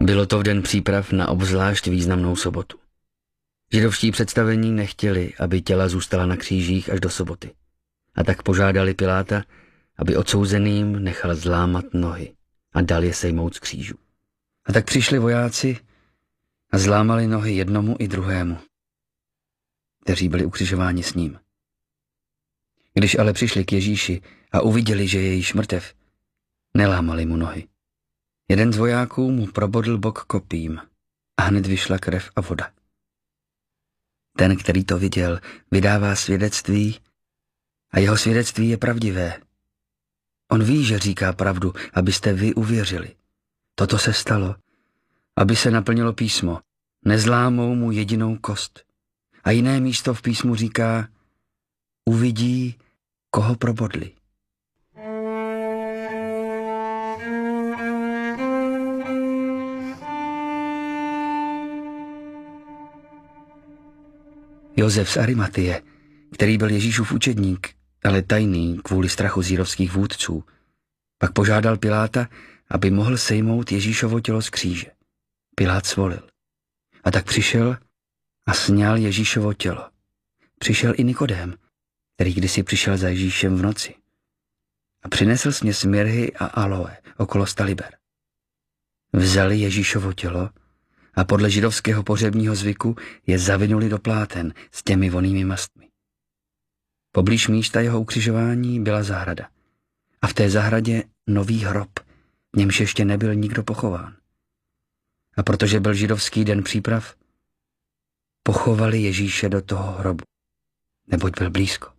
Bylo to v den příprav na obzvlášť významnou sobotu. Židovští představení nechtěli, aby těla zůstala na křížích až do soboty. A tak požádali Piláta, aby odsouzeným nechal zlámat nohy a dal je sejmout z křížů. A tak přišli vojáci a zlámali nohy jednomu i druhému, kteří byli ukřižováni s ním. Když ale přišli k Ježíši a uviděli, že je již mrtev, nelámali mu nohy. Jeden z vojáků mu probodl bok kopím a hned vyšla krev a voda. Ten, který to viděl, vydává svědectví a jeho svědectví je pravdivé. On ví, že říká pravdu, abyste vy uvěřili. Toto se stalo, aby se naplnilo písmo. Nezlámou mu jedinou kost. A jiné místo v písmu říká, uvidí, koho probodli. Josef z Arimatie, který byl Ježíšův učedník, ale tajný kvůli strachu z židovských vůdců, pak požádal Piláta, aby mohl sejmout Ježíšovo tělo z kříže. Pilát svolil. A tak přišel a sňal Ježíšovo tělo. Přišel i Nikodém, který kdysi přišel za Ježíšem v noci. A přinesl směs mirhy a aloe okolo 100 liber. Vzali Ježíšovo tělo a podle židovského pohřebního zvyku je zavinuli do pláten s těmi vonnými mastmi. Poblíž místa jeho ukřižování byla zahrada. A v té zahradě nový hrob, v němž ještě nebyl nikdo pochován. A protože byl židovský den příprav, pochovali Ježíše do toho hrobu, neboť byl blízko.